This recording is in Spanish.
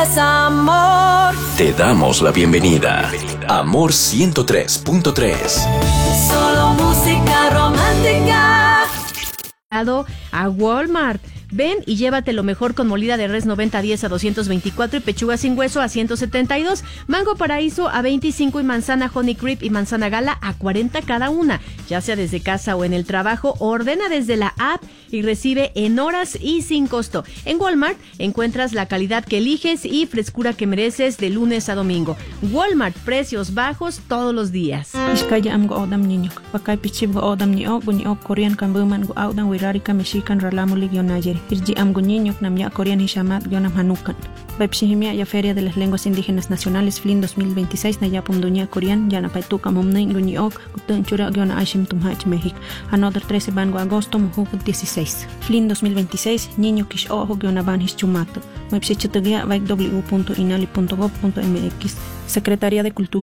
Amor. Te damos la bienvenida. Amor 103.3. Solo música romántica. A Walmart. Ven y llévate lo mejor con molida de res 90-10 a 224 y pechuga sin hueso a 172, mango paraíso a 25 y manzana honey creep y manzana gala a 40 cada una. Ya sea desde casa o en el trabajo, ordena desde la app y recibe en horas y sin costo. En Walmart encuentras la calidad que eliges y frescura que mereces de lunes a domingo. Walmart, precios bajos todos los días. Iskaya am go odam niño. Pakai pichib go odam ni o Korean kan buman go odam wirari ka Mexican ralamulig yonayeri. Irji am go niño nam ya Korean hishamat yonam hanukan. Baipsihimia ya Feria de las Lenguas Indígenas Nacionales FLIN 2026 na yapum dunya Korean ya na paituka mumnain guniok gutun chura yona ashim tumhach México. Another 13 ban go agosto muhu 16. FLIN 2026 niño kish ojo yona ban hischumato. Baipsichitugia www.inali.gov.mx. Secretaría de Cultura.